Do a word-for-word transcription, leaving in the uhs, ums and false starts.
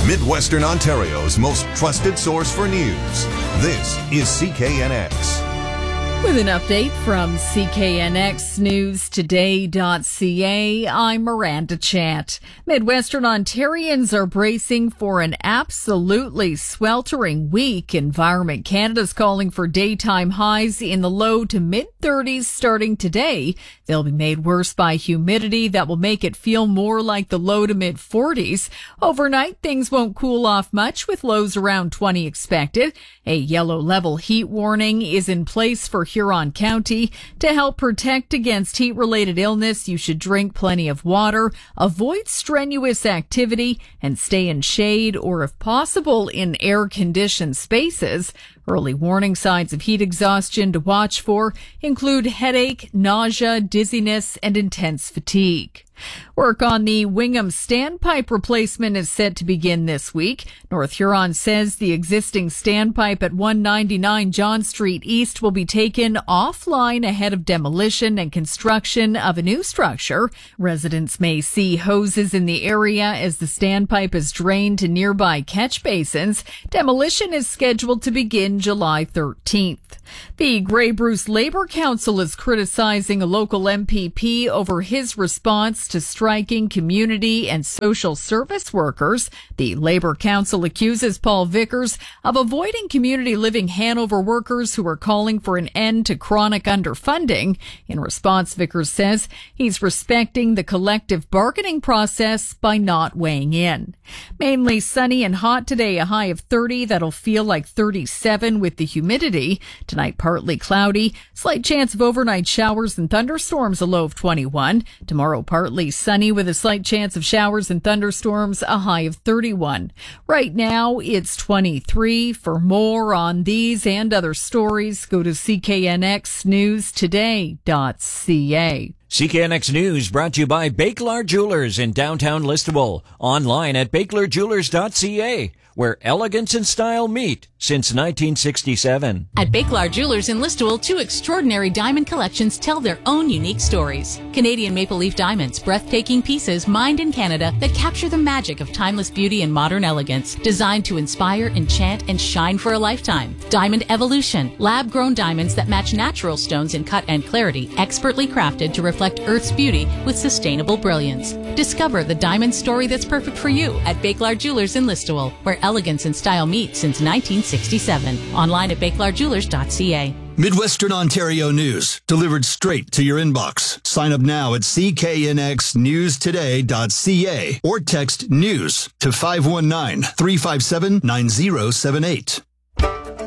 Midwestern Ontario's most trusted source for news. This is C K N X. With an update from C K N X News Today dot C A, I'm Miranda Chant. Midwestern Ontarians are bracing for an absolutely sweltering week. Environment Canada's calling for daytime highs in the low to mid-thirties starting today. They'll be made worse by humidity that will make it feel more like the low to mid-forties. Overnight, things won't cool off much with lows around twenty expected. A yellow level heat warning is in place for Huron County. To help protect against heat-related illness, you should drink plenty of water, avoid strenuous activity, and stay in shade or, if possible, in air-conditioned spaces. Early warning signs of heat exhaustion to watch for include headache, nausea, dizziness, and intense fatigue. Work on the Wingham standpipe replacement is set to begin this week. North Huron says the existing standpipe at one ninety-nine John Street East will be taken offline ahead of demolition and construction of a new structure. Residents may see hoses in the area as the standpipe is drained to nearby catch basins. Demolition is scheduled to begin July thirteenth. The Grey Bruce Labour Council is criticizing a local M P P over his response to striking community and social service workers. The Labour Council accuses Paul Vickers of avoiding community living Hanover workers who are calling for an end to chronic underfunding. In response, Vickers says he's respecting the collective bargaining process by not weighing in. Mainly sunny and hot today, a high of thirty. That'll feel like thirty-seven with the humidity. Tonight, partly cloudy. Slight chance of overnight showers and thunderstorms, a low of twenty-one. Tomorrow, partly sunny with a slight chance of showers and thunderstorms, a high of thirty-one. Right now, it's twenty-three. For more on these and other stories, go to C K N X News Today dot C A. C K N X News brought to you by Bakelar Jewelers in downtown Listowel. Online at Bakelar Jewelers dot C A, where elegance and style meet since nineteen sixty-seven. At Bakelar Jewelers in Listowel, two extraordinary diamond collections tell their own unique stories. Canadian maple leaf diamonds, breathtaking pieces mined in Canada that capture the magic of timeless beauty and modern elegance, designed to inspire, enchant, and shine for a lifetime. Diamond Evolution, lab-grown diamonds that match natural stones in cut and clarity, expertly crafted to reflect Earth's beauty with sustainable brilliance. Discover the diamond story that's perfect for you at Bakelar Jewelers in Listowel, where elegance and style meet since nineteen sixty-seven. Online at Bakelar Jewelers dot C A. Midwestern Ontario news, delivered straight to your inbox. Sign up now at C K N X News Today dot C A or text NEWS to five one nine, three five seven, nine zero seven eight.